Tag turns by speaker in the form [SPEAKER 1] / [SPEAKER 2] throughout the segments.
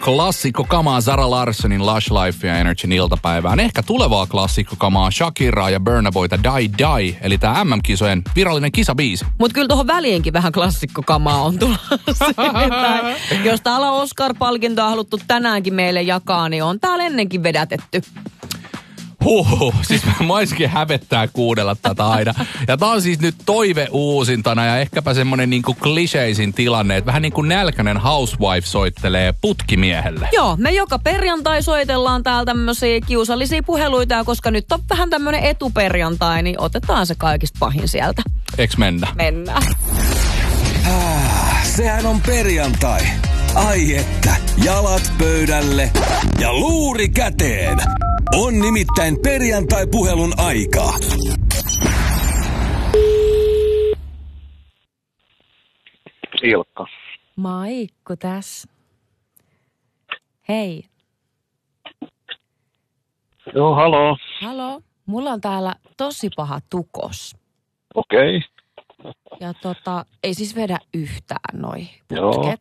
[SPEAKER 1] Klassikkokamaa Zara Larssonin Lush Life ja Energyn iltapäivään. Ehkä tulevaa klassikkokamaa Shakiraa ja Burna Boyta Die Die, eli tää MM-kisojen virallinen kisabiisi.
[SPEAKER 2] Mut kyllä tuohon väliinkin vähän klassikkokamaa on tulossa. Jos täällä on Oscar-palkintoa haluttu tänäänkin meille jakaa, niin on täällä ennenkin vedätetty.
[SPEAKER 1] Siis mä olisikin hävettää kuudella tätä aina. Ja tää on siis nyt toive uusintana ja ehkäpä semmonen niinku kliseisin tilanne, että vähän niin kuin nälkäinen housewife soittelee putkimiehelle.
[SPEAKER 2] Joo, me joka perjantai soitellaan täällä tämmöisiä kiusallisia puheluita, ja koska nyt on vähän tämmönen etuperjantai, niin otetaan se kaikista pahin sieltä.
[SPEAKER 1] Eiks mennä?
[SPEAKER 2] Mennään.
[SPEAKER 3] Sehän on perjantai. Ai että, jalat pöydälle ja luuri käteen. On nimittäin perjantai-puhelun aika.
[SPEAKER 4] Ilkka.
[SPEAKER 2] Maikku tässä. Hei.
[SPEAKER 4] Joo, haloo.
[SPEAKER 2] Halo. Mulla on täällä tosi paha tukos.
[SPEAKER 4] Okei.
[SPEAKER 2] Ja ei siis vedä yhtään noi
[SPEAKER 4] Joo.
[SPEAKER 2] putket.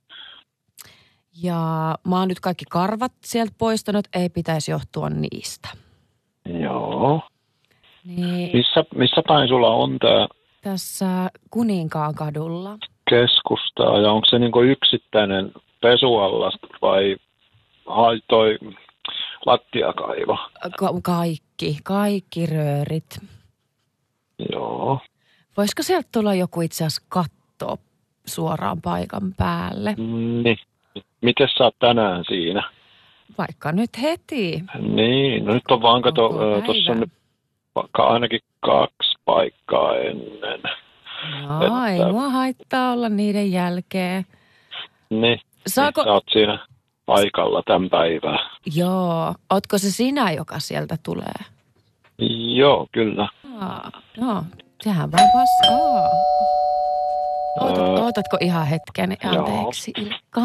[SPEAKER 2] Ja mä oon nyt kaikki karvat sieltä poistanut, ei pitäisi johtua niistä.
[SPEAKER 4] Joo.
[SPEAKER 2] Niin,
[SPEAKER 4] Missä päin sulla on tää
[SPEAKER 2] tässä Kuninkaan kadulla.
[SPEAKER 4] keskustaa ja onko se niinku yksittäinen pesuallas vai toi lattiakaivo?
[SPEAKER 2] Kaikki röörit.
[SPEAKER 4] Joo.
[SPEAKER 2] Voisiko sieltä tulla joku itse asiassa katsoa suoraan paikan päälle?
[SPEAKER 4] Niin. Miten sä oot tänään siinä?
[SPEAKER 2] Vaikka nyt heti.
[SPEAKER 4] Niin, no nyt on vaan kato,
[SPEAKER 2] Koko
[SPEAKER 4] tuossa on
[SPEAKER 2] päivä.
[SPEAKER 4] nyt ainakin 2 paikkaa ennen.
[SPEAKER 2] No, ei mua haittaa olla niiden jälkeen.
[SPEAKER 4] Niin,
[SPEAKER 2] Saako...
[SPEAKER 4] sä oot siinä paikalla tämän päivää.
[SPEAKER 2] Joo, ootko se sinä, joka sieltä tulee?
[SPEAKER 4] Joo, kyllä.
[SPEAKER 2] No, sehän vaan passaa. Ootatko ihan hetken? Anteeksi, Ilkka.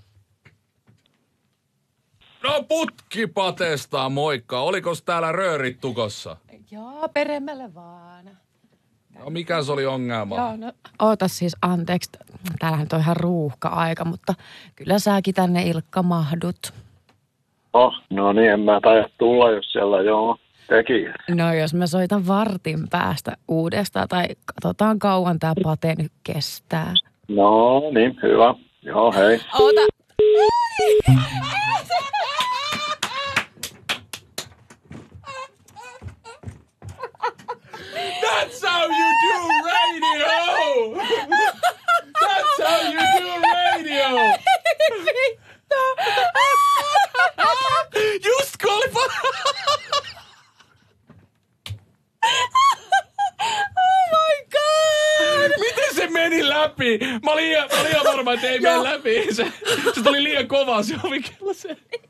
[SPEAKER 1] No putkipatesta, moikka. Olikos täällä röörit tukossa?
[SPEAKER 2] Joo, peremmälle vaan.
[SPEAKER 1] No mikä se oli ongelma?
[SPEAKER 2] Joo, no. Oota siis, anteeksi. Täällähän on ihan ruuhka-aika, mutta kyllä säkin tänne, Ilkka, mahdut.
[SPEAKER 4] No niin, en mä taida tulla, jos siellä teki.
[SPEAKER 2] No jos mä soitan vartin päästä uudestaan tai katsotaan kauan tää pate nyt kestää.
[SPEAKER 4] No niin, hyvä. Joo, hei.
[SPEAKER 2] Oota.
[SPEAKER 1] That's how you do radio! That's how you do radio! Just
[SPEAKER 2] Oh my god!
[SPEAKER 1] Miten se meni läpi? Mä olin ihan varma, että ei mene läpi. Se tuli liian kovaa se ovikello.